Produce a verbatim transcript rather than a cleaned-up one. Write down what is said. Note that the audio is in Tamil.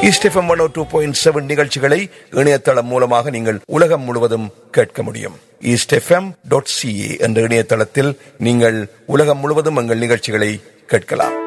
ஈஸ்ட் எஃப்எம் ஒன் ஓ டூ பாயிண்ட் செவன் நிகழ்ச்சிகளை இணையதளம் மூலமாக நீங்கள் உலகம் முழுவதும் கேட்க முடியும். ஈஸ்ட் எஃப்எம் டாட் சிஏ என்ற இணையதளத்தில் நீங்கள் உலகம் முழுவதும் எங்கள் நிகழ்ச்சிகளை கேட்கலாம்.